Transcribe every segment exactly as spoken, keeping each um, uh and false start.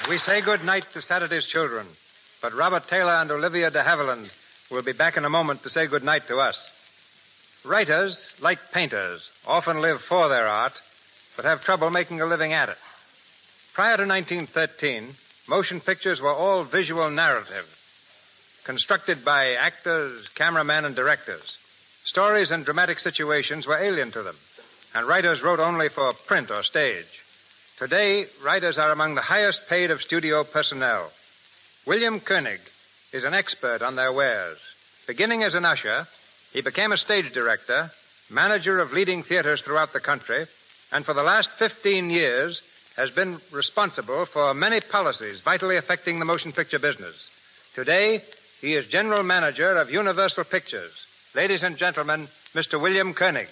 We say good night to Saturday's children, but Robert Taylor and Olivia de Havilland will be back in a moment to say good night to us. Writers, like painters, often live for their art, but have trouble making a living at it. Prior to nineteen thirteen, motion pictures were all visual narrative, constructed by actors, cameramen, and directors. Stories and dramatic situations were alien to them, and writers wrote only for print or stage. Today, writers are among the highest paid of studio personnel. William Koenig is an expert on their wares. Beginning as an usher, he became a stage director, manager of leading theaters throughout the country, and for the last fifteen years has been responsible for many policies vitally affecting the motion picture business. Today, he is general manager of Universal Pictures. Ladies and gentlemen, Mister William Koenig.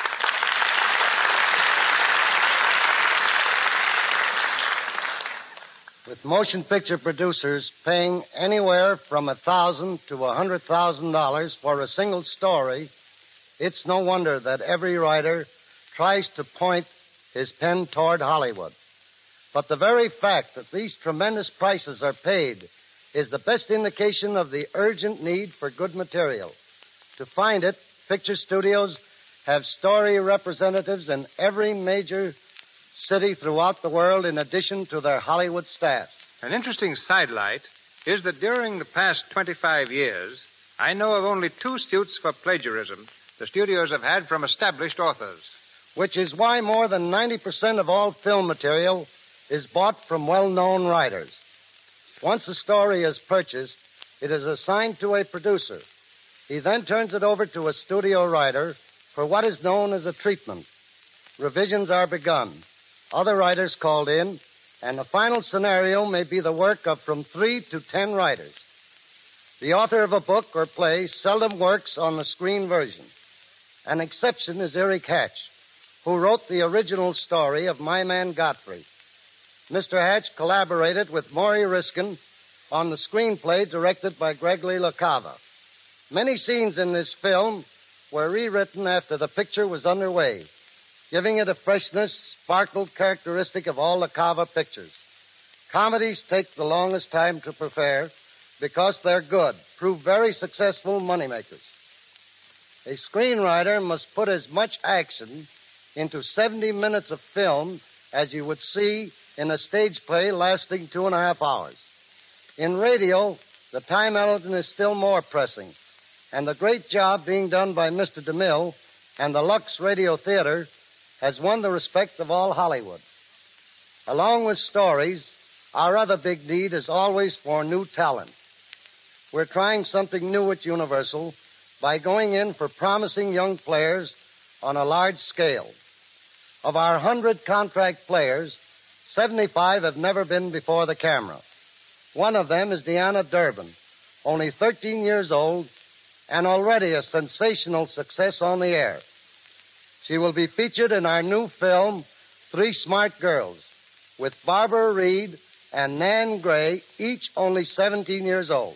With motion picture producers paying anywhere from a thousand to a hundred thousand dollars for a single story, it's no wonder that every writer tries to point his pen toward Hollywood. But the very fact that these tremendous prices are paid is the best indication of the urgent need for good material. To find it, picture studios have story representatives in every major city throughout the world in addition to their Hollywood staff. An interesting sidelight is that during the past twenty-five years, I know of only two suits for plagiarism the studios have had from established authors. Which is why more than ninety percent of all film material is bought from well-known writers. Once a story is purchased, it is assigned to a producer. He then turns it over to a studio writer for what is known as a treatment. Revisions are begun. Other writers called in, and the final scenario may be the work of from three to ten writers. The author of a book or play seldom works on the screen version. An exception is Eric Hatch, who wrote the original story of My Man Godfrey. Mister Hatch collaborated with Maury Riskin on the screenplay directed by Gregory LaCava. Many scenes in this film were rewritten after the picture was underway, giving it a freshness, sparkled characteristic of all LaCava pictures. Comedies take the longest time to prepare because they're good, prove very successful moneymakers. A screenwriter must put as much action into seventy minutes of film as you would see in a stage play lasting two and a half hours. In radio, the time element is still more pressing, and the great job being done by Mister DeMille and the Lux Radio Theater has won the respect of all Hollywood. Along with stories, our other big need is always for new talent. We're trying something new at Universal by going in for promising young players on a large scale. Of our one hundred contract players, seventy-five have never been before the camera. One of them is Deanna Durbin, only thirteen years old and already a sensational success on the air. She will be featured in our new film, Three Smart Girls, with Barbara Reed and Nan Gray, each only seventeen years old.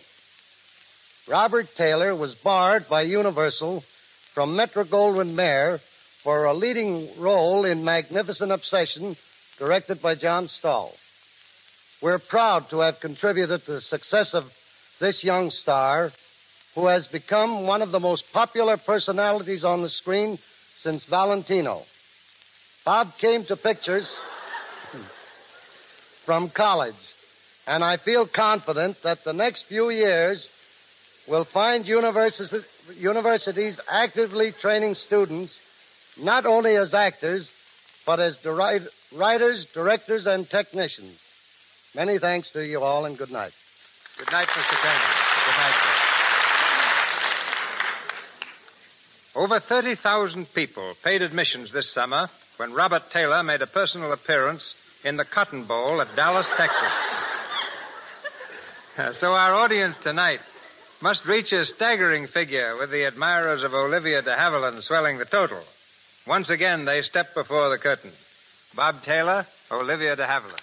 Robert Taylor was barred by Universal from Metro-Goldwyn-Mayer for a leading role in Magnificent Obsession, directed by John Stahl. We're proud to have contributed to the success of this young star, who has become one of the most popular personalities on the screen since Valentino. Bob came to pictures from college, and I feel confident that the next few years will find universi- universities actively training students not only as actors, but as di- writers, directors, and technicians. Many thanks to you all, and good night. Good night, Mister Koenig. Good night, sir. Over thirty thousand people paid admissions this summer when Robert Taylor made a personal appearance in the Cotton Bowl at Dallas, Texas. So our audience tonight must reach a staggering figure, with the admirers of Olivia de Havilland swelling the total. Once again, they step before the curtain. Bob Taylor, Olivia de Havilland.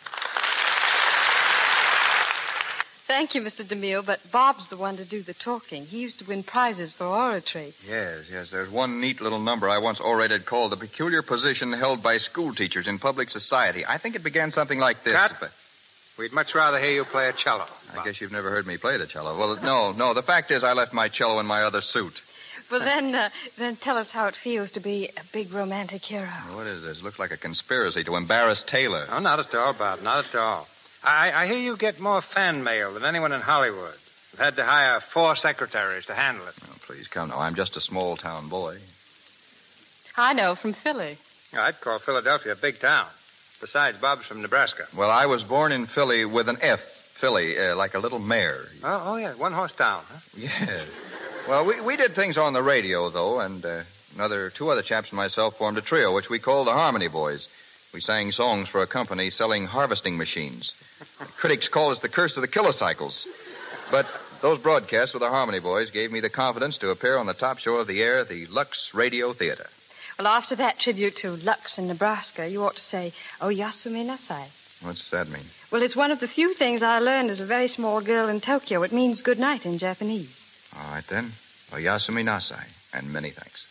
Thank you, Mister DeMille, but Bob's the one to do the talking. He used to win prizes for oratory. Yes, yes. There's one neat little number I once orated called The Peculiar Position Held by School Teachers in Public Society. I think it began something like this. Cut. We'd much rather hear you play a cello. I guess you've never heard me play the cello. Well, no, no. The fact is I left my cello in my other suit. Well, then, uh, then tell us how it feels to be a big romantic hero. What is this? Looks like a conspiracy to embarrass Taylor. Oh, not at all, Bob. Not at all. I, I hear you get more fan mail than anyone in Hollywood. You've had to hire four secretaries to handle it. Oh, please come now. I'm just a small-town boy. I know, from Philly. I'd call Philadelphia a big town. Besides, Bob's from Nebraska. Well, I was born in Philly with an F. Philly, uh, like a little mare. Oh, oh yeah, one-horse town, huh? Yes. Well, we, we did things on the radio, though, and uh, another two other chaps and myself formed a trio, which we called the Harmony Boys. We sang songs for a company selling harvesting machines. Critics called us the curse of the kilocycles. But those broadcasts with the Harmony Boys gave me the confidence to appear on the top show of the air at the Lux Radio Theater. Well, after that tribute to Lux in Nebraska, you ought to say, "O Yasumi Nasai." What's that mean? Well, it's one of the few things I learned as a very small girl in Tokyo. It means good night in Japanese. All right, then. Oyasumi Nasai, and many thanks.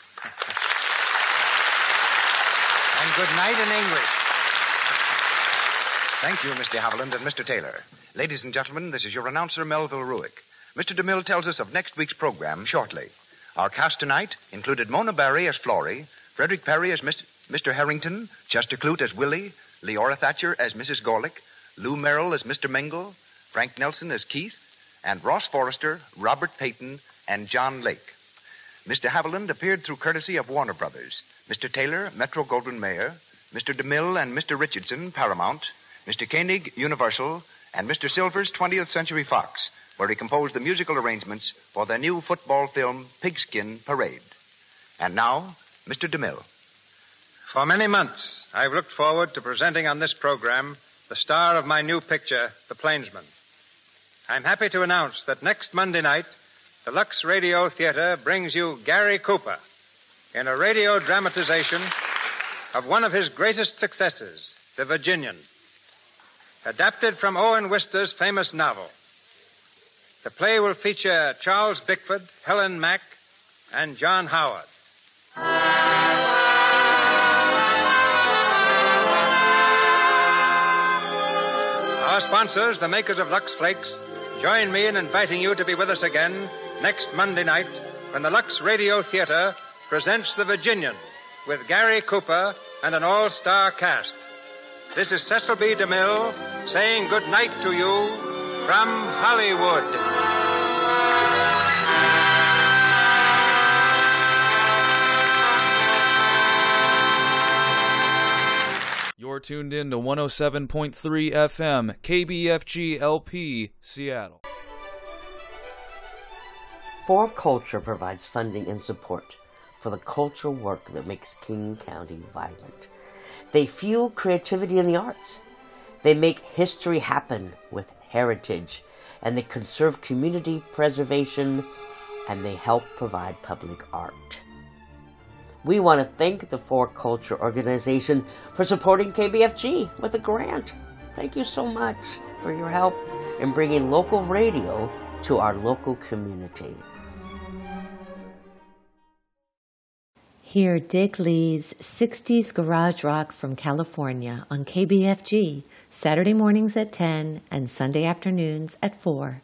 And good night in English. Thank you, Mister Haviland and Mister Taylor. Ladies and gentlemen, this is your announcer, Melville Ruick. Mister DeMille tells us of next week's program shortly. Our cast tonight included Mona Barry as Florrie, Frederick Perry as Mister Harrington, Chester Clute as Willie, Leora Thatcher as Missus Gorlick, Lou Merrill as Mister Mingle, Frank Nelson as Keith, and Ross Forrester, Robert Payton, and John Lake. Mister Haviland appeared through courtesy of Warner Brothers, Mister Taylor, Metro-Goldwyn-Mayer, Mister DeMille and Mister Richardson, Paramount, Mister Koenig, Universal, and Mister Silvers, twentieth Century Fox, where he composed the musical arrangements for their new football film, Pigskin Parade. And now, Mister DeMille. For many months, I've looked forward to presenting on this program the star of my new picture, The Plainsman. I'm happy to announce that next Monday night, the Lux Radio Theater brings you Gary Cooper in a radio dramatization of one of his greatest successes, The Virginian, adapted from Owen Wister's famous novel. The play will feature Charles Bickford, Helen Mack, and John Howard. Our sponsors, the makers of Lux Flakes, join me in inviting you to be with us again next Monday night when the Lux Radio Theater presents The Virginian with Gary Cooper and an all-star cast. This is Cecil B. DeMille saying good night to you from Hollywood. You're tuned in to one oh seven point three F M, K B F G L P, Seattle. For Culture provides funding and support for the cultural work that makes King County vibrant. They fuel creativity in the arts. They make history happen with heritage, and they conserve community preservation, and they help provide public art. We want to thank the For Culture organization for supporting K B F G with a grant. Thank you so much for your help in bringing local radio to our local community. Hear Dick Lee's sixties Garage Rock from California on K B F G, Saturday mornings at ten and Sunday afternoons at four.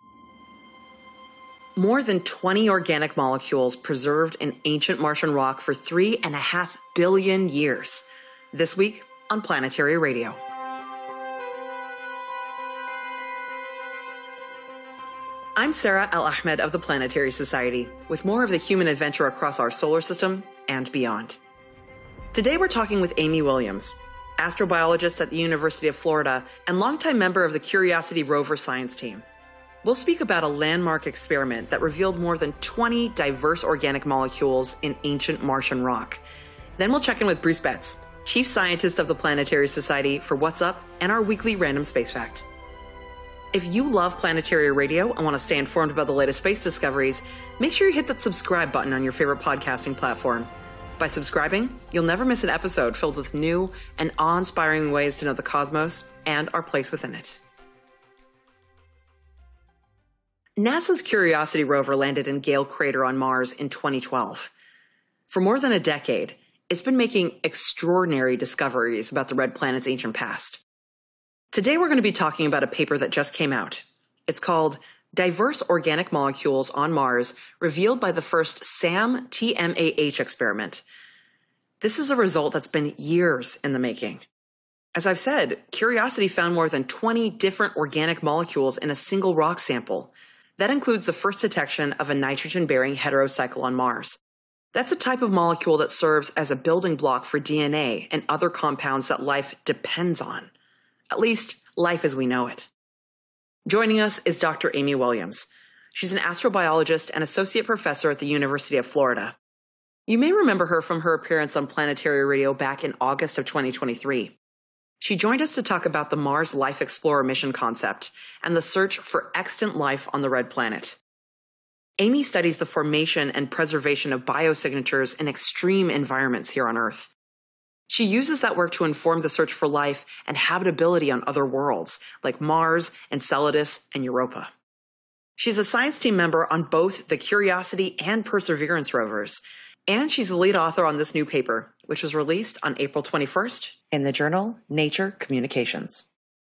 More than twenty organic molecules preserved in ancient Martian rock for three and a half billion years. This week on Planetary Radio. I'm Sarah Al-Ahmed of the Planetary Society, with more of the human adventure across our solar system and beyond. Today we're talking with Amy Williams, astrobiologist at the University of Florida and longtime member of the Curiosity rover science team. We'll speak about a landmark experiment that revealed more than twenty diverse organic molecules in ancient Martian rock. Then we'll check in with Bruce Betts, chief scientist of the Planetary Society, for What's Up and our weekly random space fact. If you love Planetary Radio and want to stay informed about the latest space discoveries, make sure you hit that subscribe button on your favorite podcasting platform. By subscribing, you'll never miss an episode filled with new and awe-inspiring ways to know the cosmos and our place within it. NASA's Curiosity rover landed in Gale Crater on Mars in twenty twelve. For more than a decade, it's been making extraordinary discoveries about the red planet's ancient past. Today we're going to be talking about a paper that just came out. It's called Diverse Organic Molecules on Mars Revealed by the First SAM T M A H Experiment. This is a result that's been years in the making. As I've said, Curiosity found more than twenty different organic molecules in a single rock sample. That includes the first detection of a nitrogen-bearing heterocycle on Mars. That's a type of molecule that serves as a building block for D N A and other compounds that life depends on. At least, life as we know it. Joining us is Doctor Amy Williams. She's an astrobiologist and associate professor at the University of Florida. You may remember her from her appearance on Planetary Radio back in August of twenty twenty-three. She joined us to talk about the Mars Life Explorer mission concept and the search for extant life on the Red Planet. Amy studies the formation and preservation of biosignatures in extreme environments here on Earth. She uses that work to inform the search for life and habitability on other worlds, like Mars, Enceladus, and Europa. She's a science team member on both the Curiosity and Perseverance rovers, and she's the lead author on this new paper, which was released on April twenty-first in the journal Nature Communications.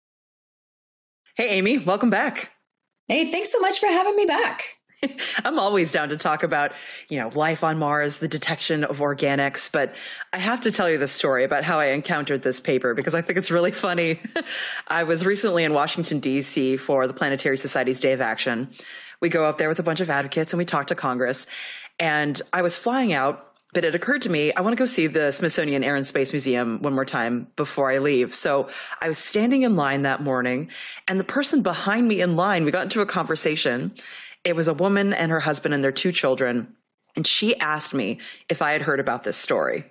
Hey, Amy, welcome back. Hey, thanks so much for having me back. I'm always down to talk about, you know, life on Mars, the detection of organics, but I have to tell you the story about how I encountered this paper because I think it's really funny. I was recently in Washington, D C for the Planetary Society's Day of Action. We go up there with a bunch of advocates and we talk to Congress, and I was flying out, but it occurred to me, I want to go see the Smithsonian Air and Space Museum one more time before I leave. So I was standing in line that morning, and the person behind me in line, we got into a conversation. It was a woman and her husband and their two children. And she asked me if I had heard about this story.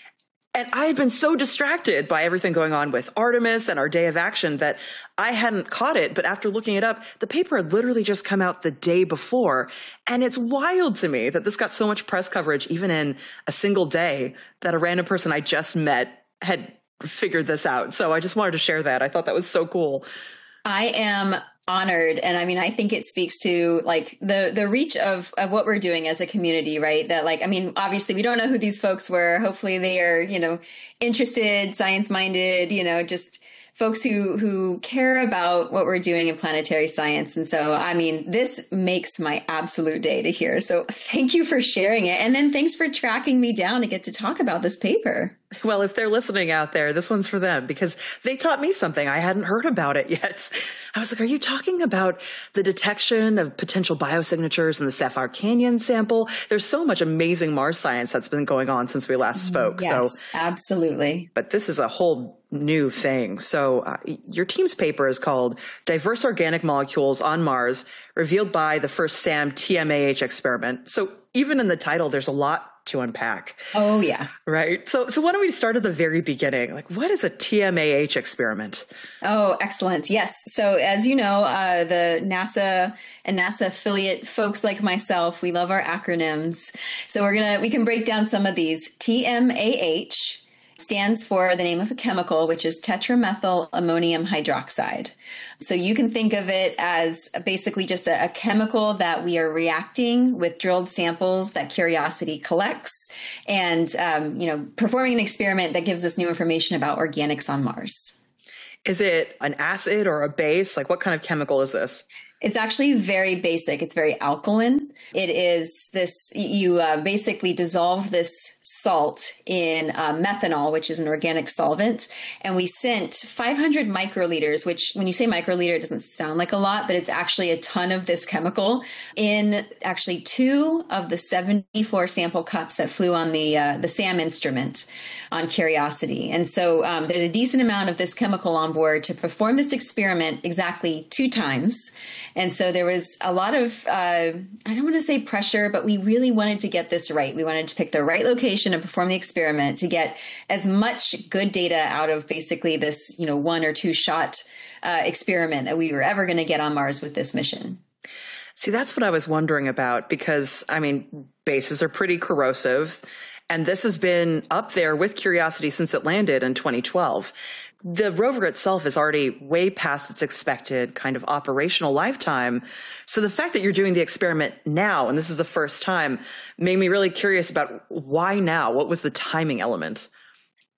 And I had been so distracted by everything going on with Artemis and our Day of Action that I hadn't caught it. But after looking it up, the paper had literally just come out the day before. And it's wild to me that this got so much press coverage, even in a single day, that a random person I just met had figured this out. So I just wanted to share that. I thought that was so cool. I am honored. And I mean, I think it speaks to like the, the reach of, of what we're doing as a community, right? That like, I mean, obviously we don't know who these folks were. Hopefully they are, you know, interested, science minded, you know, just folks who, who care about what we're doing in planetary science. And so, I mean, this makes my absolute day to hear. So thank you for sharing it. And then thanks for tracking me down to get to talk about this paper. Well, if they're listening out there, this one's for them because they taught me something. I hadn't heard about it yet. I was like, are you talking about the detection of potential biosignatures in the Sapphire Canyon sample? There's so much amazing Mars science that's been going on since we last spoke. Yes, so, absolutely. But this is a whole new thing. So uh, your team's paper is called Diverse Organic Molecules on Mars Revealed by the First SAM T M A H Experiment. So even in the title, there's a lot to unpack. Oh, yeah. Right. So, so why don't we start at the very beginning? Like, what is a T M A H experiment? Oh, excellent. Yes. So as you know, uh, the NASA and NASA affiliate folks like myself, we love our acronyms. So we're going to, we can break down some of these. T M A H stands for the name of a chemical, which is tetramethyl ammonium hydroxide. So you can think of it as basically just a, a chemical that we are reacting with drilled samples that Curiosity collects and, um, you know, performing an experiment that gives us new information about organics on Mars. Is it an acid or a base? Like what kind of chemical is this? It's actually very basic. It's very alkaline. It is this, you uh, basically dissolve this salt in uh, methanol, which is an organic solvent. And we sent five hundred microliters, which when you say microliter, it doesn't sound like a lot, but it's actually a ton of this chemical in actually two of the seventy-four sample cups that flew on the, uh, the SAM instrument on Curiosity. And so um, there's a decent amount of this chemical on board to perform this experiment exactly two times. And so there was a lot of, uh, I don't want to say pressure, but we really wanted to get this right. We wanted to pick the right location and perform the experiment to get as much good data out of basically this, you know, one or two shot uh, experiment that we were ever going to get on Mars with this mission. See, that's what I was wondering about because, I mean, bases are pretty corrosive. And this has been up there with Curiosity since it landed in twenty twelve. The rover itself is already way past its expected kind of operational lifetime. So the fact that you're doing the experiment now, and this is the first time, made me really curious about why now? What was the timing element?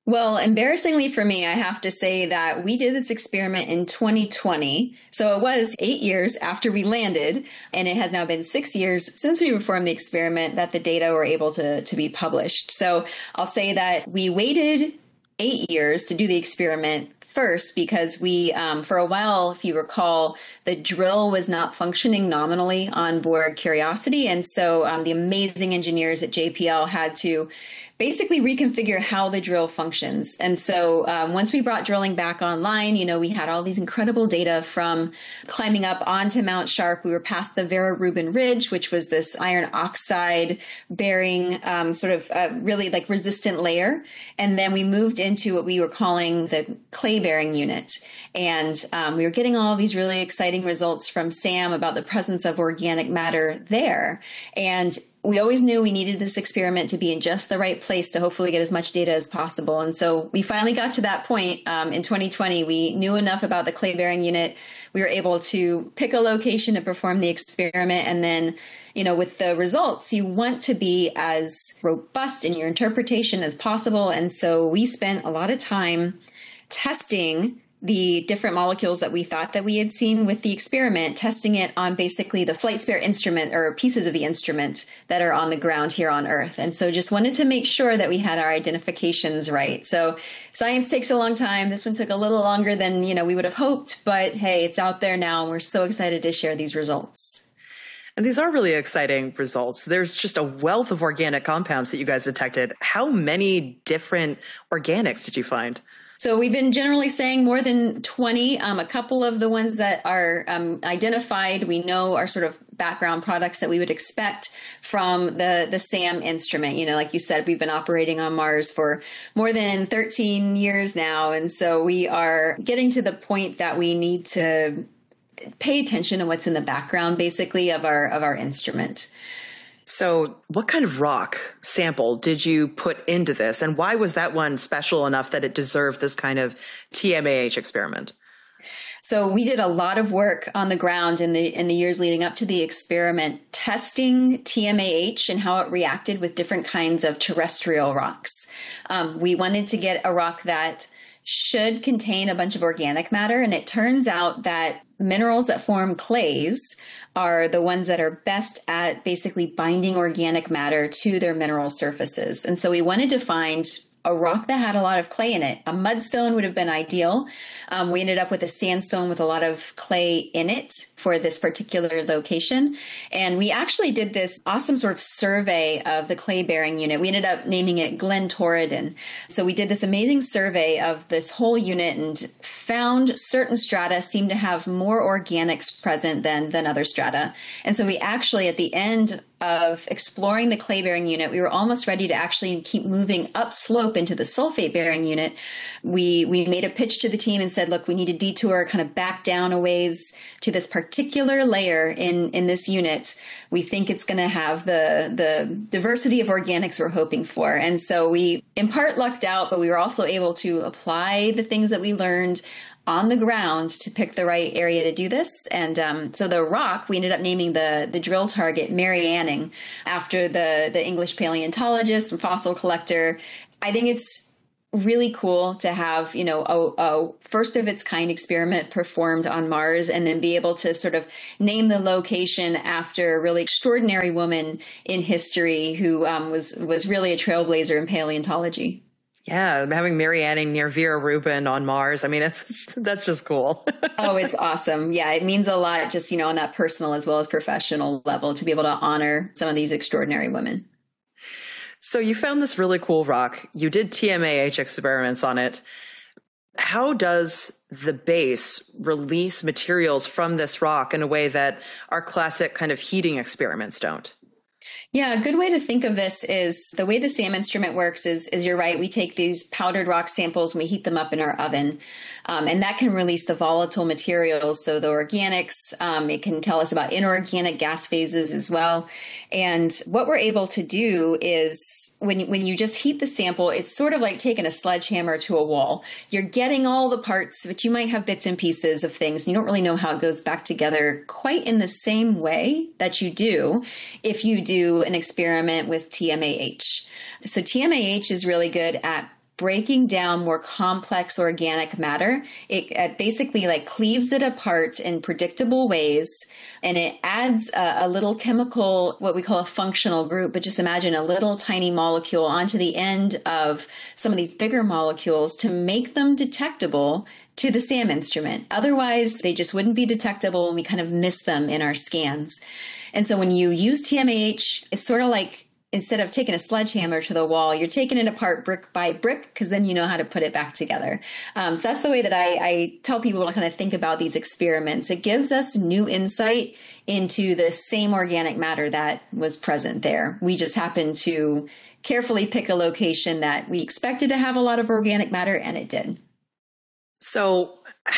Well, embarrassingly for me, I have to say that we did this experiment in twenty twenty. So it was eight years after we landed, and it has now been six years since we performed the experiment that the data were able to, to be published. So I'll say that we waited eight years to do the experiment first because we, um, for a while, if you recall, the drill was not functioning nominally on board Curiosity. And so um, the amazing engineers at J P L had to basically reconfigure how the drill functions. And so um, once we brought drilling back online, you know, we had all these incredible data from climbing up onto Mount Sharp. We were past the Vera Rubin Ridge, which was this iron oxide bearing um, sort of uh, really like resistant layer. And then we moved into what we were calling the clay bearing unit. And um, we were getting all of these really exciting results from Sam about the presence of organic matter there. And we always knew we needed this experiment to be in just the right place to hopefully get as much data as possible. And so we finally got to that point um, in twenty twenty. We knew enough about the clay bearing unit. We were able to pick a location to perform the experiment. And then, you know, with the results, you want to be as robust in your interpretation as possible. And so we spent a lot of time testing the different molecules that we thought that we had seen with the experiment, testing it on basically the flight spare instrument or pieces of the instrument that are on the ground here on Earth. And so just wanted to make sure that we had our identifications right. So science takes a long time. This one took a little longer than, you know, we would have hoped, but hey, it's out there now and we're so excited to share these results. And these are really exciting results. There's just a wealth of organic compounds that you guys detected. How many different organics did you find? So we've been generally saying more than twenty. Um, a couple of the ones that are um, identified, we know are sort of background products that we would expect from the, the SAM instrument. You know, like you said, we've been operating on Mars for more than thirteen years now. And so we are getting to the point that we need to pay attention to what's in the background, basically, of our of our instrument. So what kind of rock sample did you put into this? And why was that one special enough that it deserved this kind of T M A H experiment? So we did a lot of work on the ground in the in the years leading up to the experiment, testing T M A H and how it reacted with different kinds of terrestrial rocks. Um, we wanted to get a rock that should contain a bunch of organic matter. And it turns out that minerals that form clays are the ones that are best at basically binding organic matter to their mineral surfaces. And so we wanted to find a rock that had a lot of clay in it. A mudstone would have been ideal. Um, we ended up with a sandstone with a lot of clay in it for this particular location. And we actually did this awesome sort of survey of the clay bearing unit. We ended up naming it Glen Torridon. So we did this amazing survey of this whole unit and found certain strata seem to have more organics present than, than other strata. And so we actually, at the end of exploring the clay bearing unit, we were almost ready to actually keep moving upslope into the sulfate bearing unit. We we made a pitch to the team and said, look, we need to detour kind of back down a ways to this particular layer in, in this unit. We think it's going to have the, the diversity of organics we're hoping for. And so we in part lucked out, but we were also able to apply the things that we learned on the ground to pick the right area to do this. And um, so the rock, we ended up naming the the drill target Mary Anning after the, the English paleontologist and fossil collector. I think it's really cool to have, you know, a, a first of its kind experiment performed on Mars and then be able to sort of name the location after a really extraordinary woman in history who um, was, was really a trailblazer in paleontology. Yeah, having Mary Anning near Vera Rubin on Mars. I mean, it's, that's just cool. Oh, it's awesome. Yeah, it means a lot just, you know, on that personal as well as professional level to be able to honor some of these extraordinary women. So you found this really cool rock. You did T M A H experiments on it. How does the base release materials from this rock in a way that our classic kind of heating experiments don't? Yeah, a good way to think of this is the way the SAM instrument works is, is you're right, we take these powdered rock samples and we heat them up in our oven. Um, and that can release the volatile materials, so the organics. Um, it can tell us about inorganic gas phases as well. And what we're able to do is when, when you just heat the sample, it's sort of like taking a sledgehammer to a wall. You're getting all the parts, but you might have bits and pieces of things. You don't really know how it goes back together quite in the same way that you do if you do an experiment with T M A H. So T M A H is really good at breaking down more complex organic matter. It uh, basically like cleaves it apart in predictable ways, and it adds a, a little chemical, what we call a functional group, but just imagine a little tiny molecule onto the end of some of these bigger molecules to make them detectable to the SAM instrument. Otherwise, they just wouldn't be detectable and we kind of miss them in our scans. And so when you use T M A H, it's sort of like instead of taking a sledgehammer to the wall, you're taking it apart brick by brick because then you know how to put it back together. Um, so that's the way that I, I tell people to kind of think about these experiments. It gives us new insight into the same organic matter that was present there. We just happen to carefully pick a location that we expected to have a lot of organic matter, and it did. So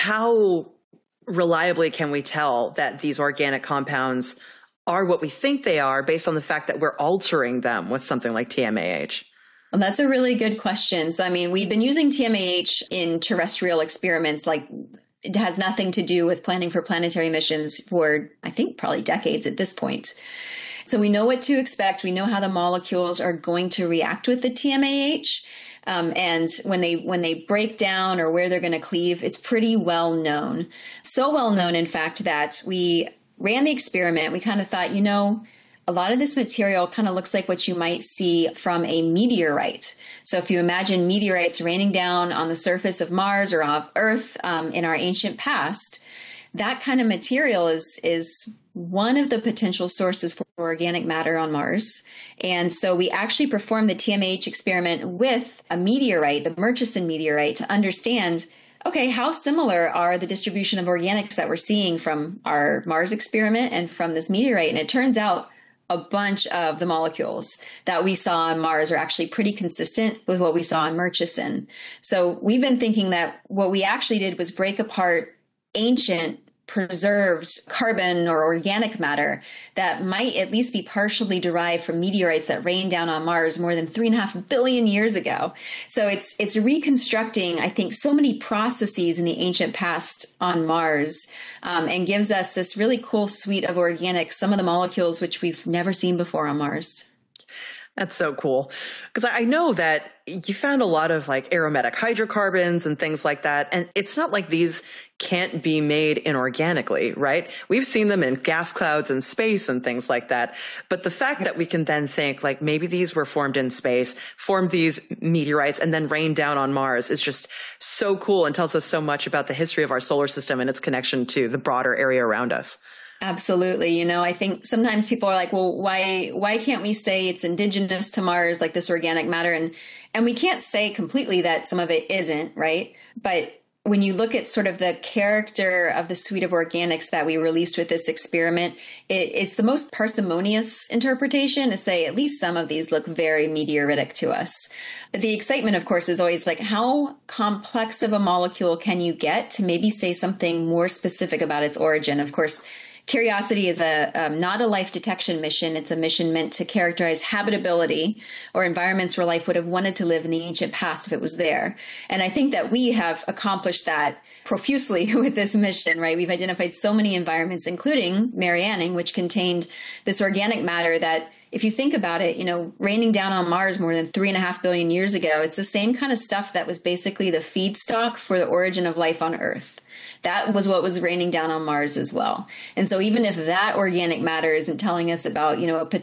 how reliably can we tell that these organic compounds are what we think they are based on the fact that we're altering them with something like T M A H? Well, that's a really good question. So, I mean, we've been using T M A H in terrestrial experiments, like it has nothing to do with planning for planetary missions for, I think, probably decades at this point. So we know what to expect. We know how the molecules are going to react with the T M A H. Um, and when they when they break down or where they're going to cleave, it's pretty well known. So well known, in fact, that we ran the experiment. We kind of thought, you know, a lot of this material kind of looks like what you might see from a meteorite. So if you imagine meteorites raining down on the surface of Mars or of Earth um, in our ancient past, that kind of material is is one of the potential sources for organic matter on Mars. And so we actually performed the T M A H experiment with a meteorite, the Murchison meteorite, to understand, okay, how similar are the distribution of organics that we're seeing from our Mars experiment and from this meteorite? And it turns out a bunch of the molecules that we saw on Mars are actually pretty consistent with what we saw on Murchison. So we've been thinking that what we actually did was break apart ancient preserved carbon or organic matter that might at least be partially derived from meteorites that rained down on Mars more than three and a half billion years ago. So it's it's reconstructing, I think, so many processes in the ancient past on Mars, um, and gives us this really cool suite of organics, some of the molecules which we've never seen before on Mars. That's so cool. Because I know that you found a lot of like aromatic hydrocarbons and things like that. And it's not like these can't be made inorganically, right? We've seen them in gas clouds and space and things like that. But the fact that we can then think like maybe these were formed in space, formed these meteorites, and then rained down on Mars is just so cool and tells us so much about the history of our solar system and its connection to the broader area around us. Absolutely. You know, I think sometimes people are like, well, why why can't we say it's indigenous to Mars, like this organic matter? And and we can't say completely that some of it isn't, right? But when you look at sort of the character of the suite of organics that we released with this experiment, it, it's the most parsimonious interpretation to say at least some of these look very meteoritic to us. But the excitement, of course, is always like, how complex of a molecule can you get to maybe say something more specific about its origin? Of course, Curiosity is a um, not a life detection mission. It's a mission meant to characterize habitability or environments where life would have wanted to live in the ancient past if it was there. And I think that we have accomplished that profusely with this mission, right? We've identified so many environments, including Marianning, which contained this organic matter that, if you think about it, you know, raining down on Mars more than three and a half billion years ago, it's the same kind of stuff that was basically the feedstock for the origin of life on Earth. That was what was raining down on Mars as well. And so even if that organic matter isn't telling us about, you know, a